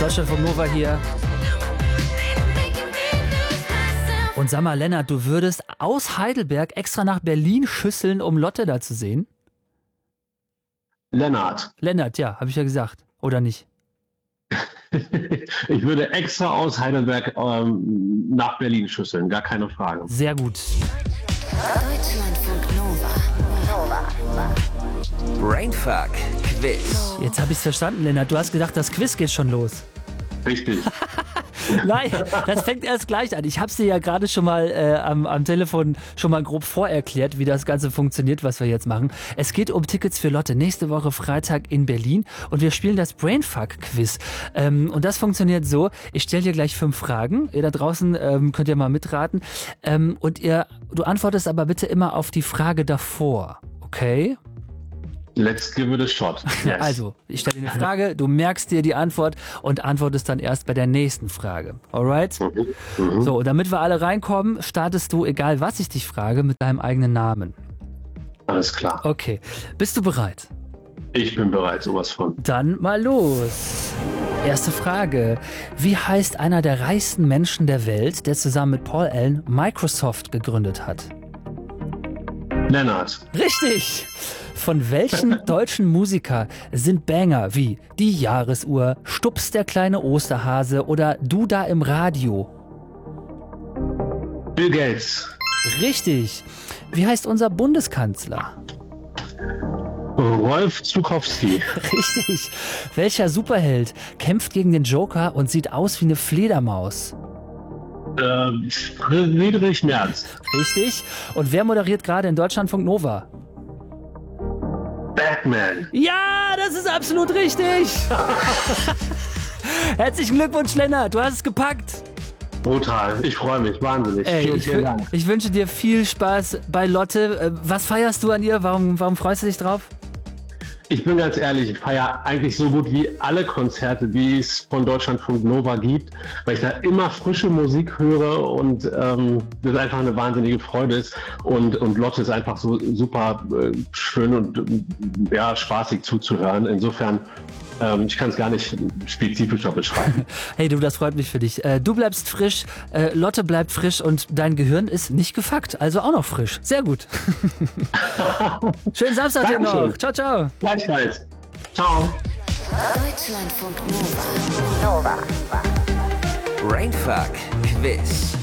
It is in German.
Deutschlandfunk Nova hier. Und sag mal, Lennart, du würdest aus Heidelberg extra nach Berlin schüsseln, um Lotte da zu sehen? Lennart, ja, habe ich ja gesagt. Oder nicht? ich würde extra aus Heidelberg nach Berlin schüsseln, gar keine Frage. Sehr gut. Deutschlandfunk Nova. Brainfuck Quiz. Jetzt habe ich es verstanden, Lennart. Du hast gedacht, das Quiz geht schon los. Richtig. Nein, das fängt erst gleich an. Ich habe es dir ja gerade schon mal am Telefon schon mal grob vorerklärt, wie das Ganze funktioniert, was wir jetzt machen. Es geht um Tickets für Lotte. Nächste Woche Freitag in Berlin. Und wir spielen das Brainfuck-Quiz. Und das funktioniert so, ich stelle dir gleich 5 Fragen. Ihr da draußen könnt ihr mal mitraten. Und du antwortest aber bitte immer auf die Frage davor. Okay? Let's give it a shot. Yes. Also, ich stelle dir eine Frage, du merkst dir die Antwort und antwortest dann erst bei der nächsten Frage. Alright? So, damit wir alle reinkommen, startest du, egal was ich dich frage, mit deinem eigenen Namen. Alles klar. Okay. Bist du bereit? Ich bin bereit, sowas von. Dann mal los. Erste Frage. Wie heißt einer der reichsten Menschen der Welt, der zusammen mit Paul Allen Microsoft gegründet hat? Lennart, Richtig! Von welchen deutschen Musiker sind Banger wie Die Jahresuhr, Stups der kleine Osterhase oder Du da im Radio? Bill Gates, Richtig! Wie heißt unser Bundeskanzler? Rolf Zukowski, Richtig! Welcher Superheld kämpft gegen den Joker und sieht aus wie eine Fledermaus? Friedrich Merz, Richtig! Und wer moderiert gerade in Deutschlandfunk Nova? Batman. Ja, das ist absolut richtig! Herzlichen Glückwunsch, Lennart, du hast es gepackt! Brutal, ich freue mich, wahnsinnig. Ey, Vielen Dank. ich wünsche dir viel Spaß bei Lotte. Was feierst du an ihr? Warum freust du dich drauf? Ich bin ganz ehrlich, ich feiere eigentlich so gut wie alle Konzerte, die es von Deutschlandfunk Nova gibt, weil ich da immer frische Musik höre und das einfach eine wahnsinnige Freude ist. Und Lotte ist einfach so super schön und ja, spaßig zuzuhören. Insofern, ich kann es gar nicht spezifischer beschreiben. Hey du, das freut mich für dich. Du bleibst frisch, Lotte bleibt frisch und dein Gehirn ist nicht gefuckt, also auch noch frisch. Sehr gut. Schönen Samstag dir noch. Ciao, ciao. Gleichfalls. Ciao. Deutschlandfunk Nova. Brainfuck Quiz.